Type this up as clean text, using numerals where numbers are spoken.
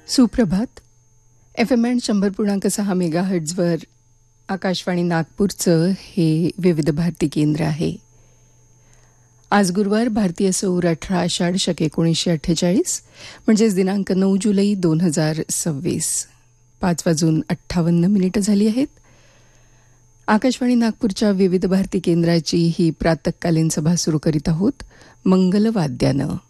सुप्रभात. FM band 100.6 मेगाहर्ट्झवर Akashvani नागपूरचं हे विविध भारती केंद्र आहे. आज गुरुवार भारतीय सौर 18 आषाढ शके 1948 म्हणजेच दिनांक 9 जुलै 2026. 5:58 झाली आहेत. आकाशवाणी नागपूरच्या विविध भारती केंद्राची ही प्रातःकालीन सभा सुरू करीत आहोत मंगलवाद्यानं.